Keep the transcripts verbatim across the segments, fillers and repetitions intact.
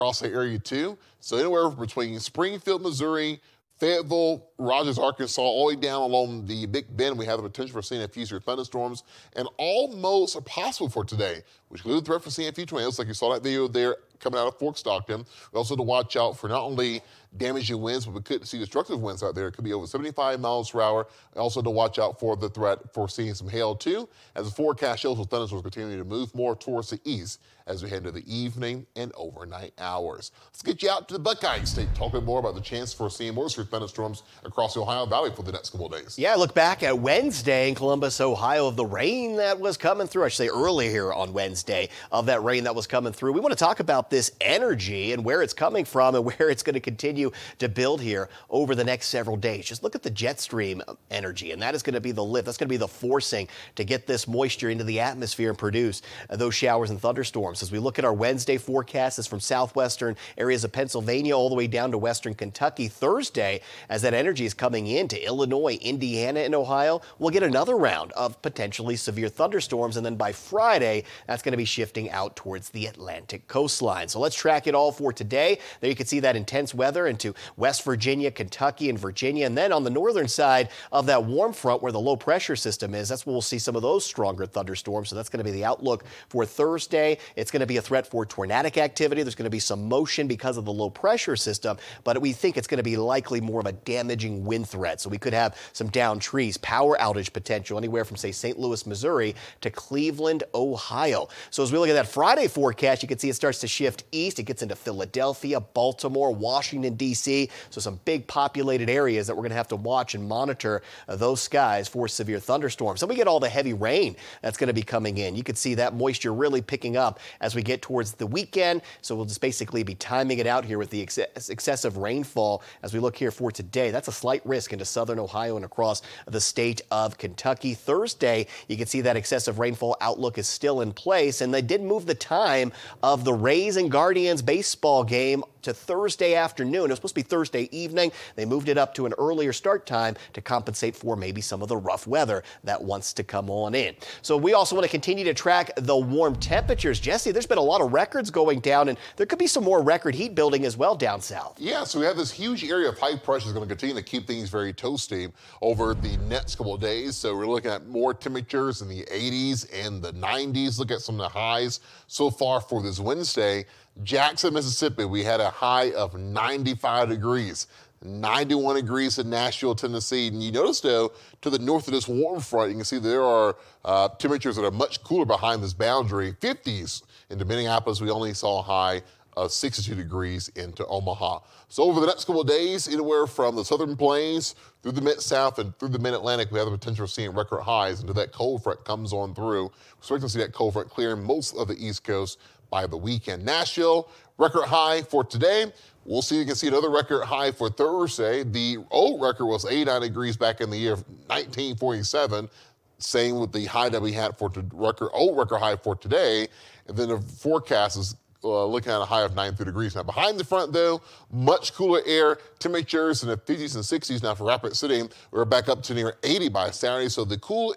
across the area too. So anywhere between Springfield, Missouri, Fayetteville, Rogers, Arkansas, all the way down along the Big Bend, we have the potential for seeing a few severe thunderstorms, and all modes are possible for today, which include the threat for seeing a few tornadoes, like you saw that video there coming out of Fort Stockton. We also have to watch out for not only damaging winds, but we could see destructive winds out there. It could be over seventy-five miles per hour. Also to watch out for the threat for seeing some hail too, as the forecast shows those thunderstorms continue to move more towards the east as we head into the evening and overnight hours. Let's get you out to the Buckeye State, talk a bit more about the chance for seeing more severe thunderstorms across the Ohio Valley for the next couple of days. Yeah, look back at Wednesday in Columbus, Ohio, of the rain that was coming through. I should say earlier on Wednesday, of that rain that was coming through. We want to talk about this energy and where it's coming from and where it's going to continue to build here over the next several days. Just look at the jet stream energy, and that is going to be the lift. That's going to be the forcing to get this moisture into the atmosphere and produce uh, those showers and thunderstorms. As we look at our Wednesday forecast, it's from southwestern areas of Pennsylvania all the way down to western Kentucky. Thursday, as that energy is coming into Illinois, Indiana, and Ohio, we'll get another round of potentially severe thunderstorms. And then by Friday, that's going to be shifting out towards the Atlantic coastline. So let's track it all for today. There you can see that intense weather into West Virginia, Kentucky, and Virginia. And then on the northern side of that warm front where the low pressure system is, that's where we'll see some of those stronger thunderstorms. So that's going to be the outlook for Thursday. It's going to be a threat for tornadic activity. There's going to be some motion because of the low pressure system, but we think it's going to be likely more of a damaging wind threat. So we could have some downed trees, power outage potential anywhere from, say, Saint Louis, Missouri to Cleveland, Ohio. So as we look at that Friday forecast, you can see it starts to shift east. It gets into Philadelphia, Baltimore, Washington, D C So some big populated areas that we're going to have to watch and monitor uh, those skies for severe thunderstorms. Then we get all the heavy rain that's going to be coming in. You can see that moisture really picking up as we get towards the weekend. So we'll just basically be timing it out here with the ex- excessive rainfall as we look here for today. That's a slight risk into southern Ohio and across the state of Kentucky. Thursday, you can see that excessive rainfall outlook is still in place, and they did move the time of the Rays and Guardians baseball game to Thursday afternoon. It was supposed to be Thursday evening. They moved it up to an earlier start time to compensate for maybe some of the rough weather that wants to come on in. So we also want to continue to track the warm temperatures. Jesse, there's been a lot of records going down, and there could be some more record heat building as well down south. Yeah, so we have this huge area of high pressure that's going to continue to keep things very toasty over the next couple of days. So we're looking at more temperatures in the eighties and the nineties. Look at some of the highs so far for this Wednesday. Jackson, Mississippi, we had a high of ninety-five degrees. ninety-one degrees in Nashville, Tennessee. And you notice, though, to the north of this warm front, you can see there are uh, temperatures that are much cooler behind this boundary. fifties into Minneapolis, we only saw a high of sixty-two degrees into Omaha. So over the next couple of days, anywhere from the southern plains through the mid-south and through the mid-Atlantic, we have the potential of seeing record highs until that cold front comes on through. We're expecting to see that cold front clearing most of the East Coast by the weekend. Nashville, record high for today. We'll see, you can see another record high for Thursday. The old record was eighty-nine degrees back in the year of nineteen forty-seven. Same with the high that we had for the record, old record high for today. And then the forecast is uh, looking at a high of ninety-three degrees. Now behind the front though, much cooler air, temperatures in the fifties and sixties. Now for Rapid City, we're back up to near eighty by Saturday. So the cool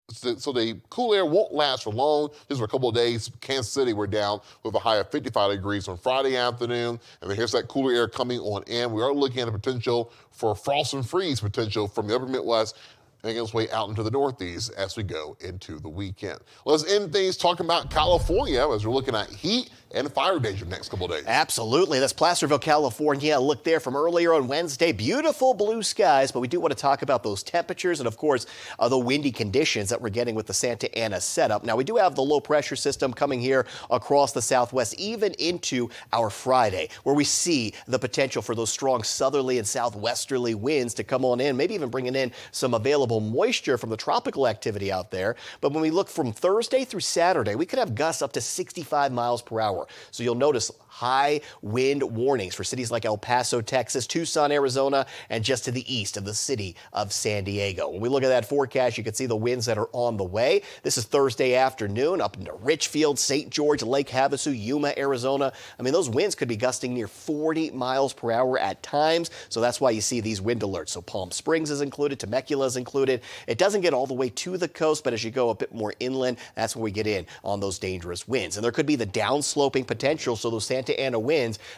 So the cool air won't last for long, just for a couple of days. Kansas City, we're down with a high of fifty-five degrees on Friday afternoon. And then here's that cooler air coming on in. We are looking at a potential for frost and freeze potential from the upper Midwest, making its way out into the Northeast as we go into the weekend. Let's end things talking about California as we're looking at heat and fire danger next couple of days. Absolutely. That's Placerville, California. Look there from earlier on Wednesday. Beautiful blue skies, but we do want to talk about those temperatures and, of course, uh, the windy conditions that we're getting with the Santa Ana setup. Now, we do have the low pressure system coming here across the southwest, even into our Friday, where we see the potential for those strong southerly and southwesterly winds to come on in, maybe even bringing in some available moisture from the tropical activity out there. But when we look from Thursday through Saturday, we could have gusts up to sixty-five miles per hour. So you'll notice high wind warnings for cities like El Paso, Texas, Tucson, Arizona, and just to the east of the city of San Diego. When we look at that forecast, you can see the winds that are on the way. This is Thursday afternoon up into Richfield, Saint George, Lake Havasu, Yuma, Arizona. I mean, those winds could be gusting near forty miles per hour at times. So that's why you see these wind alerts. So Palm Springs is included, Temecula is included. It doesn't get all the way to the coast, but as you go a bit more inland, that's where we get in on those dangerous winds. And there could be the downsloping potential, so those Santa Santa Ana winds.